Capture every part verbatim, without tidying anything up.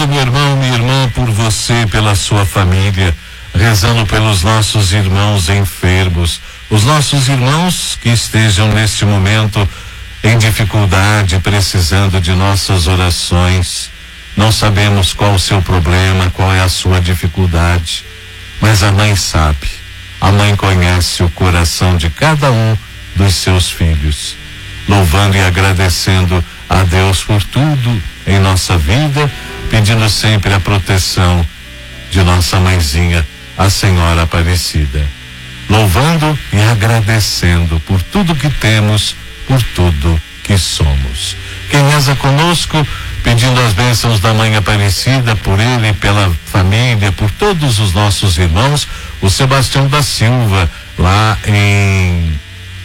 rezando, meu irmão, minha irmã, por você, pela sua família, rezando pelos nossos irmãos enfermos, os nossos irmãos que estejam neste momento em dificuldade, precisando de nossas orações. Não sabemos qual o seu problema, qual é a sua dificuldade, mas a mãe sabe. A mãe conhece o coração de cada um dos seus filhos, louvando e agradecendo a Deus por tudo em nossa vida, pedindo sempre a proteção de nossa mãezinha, a Senhora Aparecida, louvando e agradecendo por tudo que temos, por tudo que somos. Quem reza conosco, pedindo as bênçãos da Mãe Aparecida, por ele, pela família, por todos os nossos irmãos, o Sebastião da Silva, lá em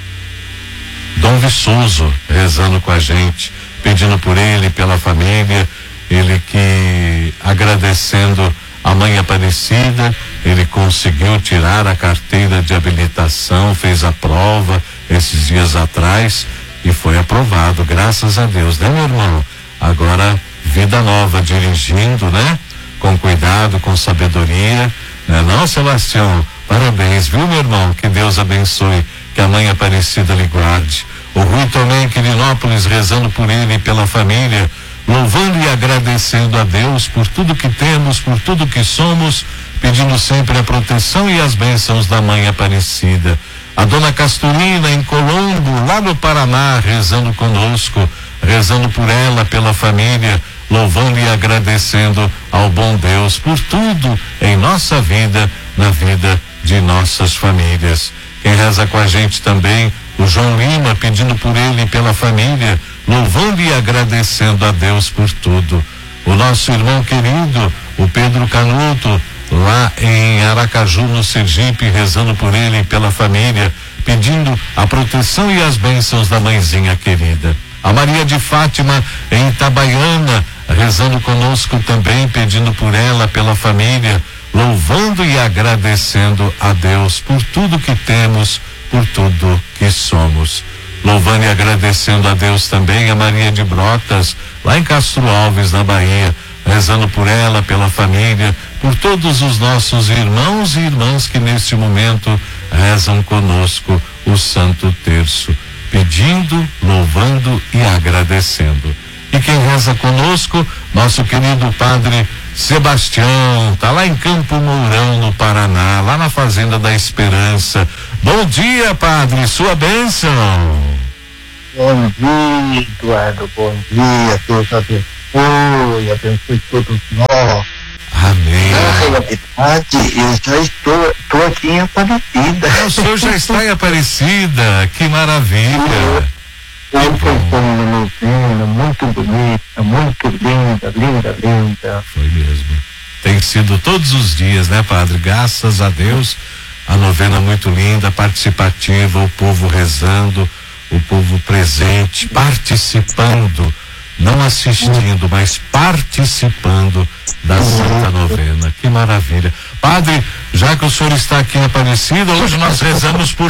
Dom Viçoso, rezando com a gente, pedindo por ele, pela família, ele que, agradecendo a Mãe Aparecida, ele conseguiu tirar a carteira de habilitação, fez a prova esses dias atrás e foi aprovado, graças a Deus, né, meu irmão? Agora, vida nova, dirigindo, né? Com cuidado, com sabedoria, né? Não, Sebastião, parabéns, viu, meu irmão? Que Deus abençoe, que a Mãe Aparecida lhe guarde. O Rui também, em Quirinópolis, rezando por ele e pela família, louvando e agradecendo a Deus por tudo que temos, por tudo que somos, pedindo sempre a proteção e as bênçãos da Mãe Aparecida. A dona Castorina, em Colombo, lá no Paraná, rezando conosco, rezando por ela, pela família, louvando e agradecendo ao bom Deus por tudo em nossa vida, na vida de nossas famílias. Quem reza com a gente também, o João Lima, pedindo por ele e pela família, louvando e agradecendo a Deus por tudo. O nosso irmão querido, o Pedro Canuto, lá em Aracaju, no Sergipe, rezando por ele e pela família, pedindo a proteção e as bênçãos da mãezinha querida. A Maria de Fátima, em Itabaiana, rezando conosco também, pedindo por ela, pela família, louvando e agradecendo a Deus por tudo que temos, por tudo que somos. Louvando e agradecendo a Deus também a Maria de Brotas, lá em Castro Alves, na Bahia, rezando por ela, pela família, por todos os nossos irmãos e irmãs que neste momento rezam conosco o Santo Terço, pedindo, louvando e agradecendo. E quem reza conosco, nosso querido Padre Sebastião, tá lá em Campo Mourão, no Paraná, lá na Fazenda da Esperança. Bom dia, Padre, sua bênção. Bom dia, Eduardo, bom dia, Deus abençoe, abençoe todos nós. Amém. Na realidade, eu já estou, estou aqui em Aparecida. Ah, o senhor já está em Aparecida, que maravilha. Hoje foi uma novena muito bonita, muito linda, linda, linda. Foi mesmo. Tem sido todos os dias, né, Padre? Graças a Deus, a novena muito linda, participativa, o povo rezando, o povo presente, participando, não assistindo, mas participando da Santa Novena. Que maravilha. Padre, já que o senhor está aqui em Aparecida, hoje nós rezamos por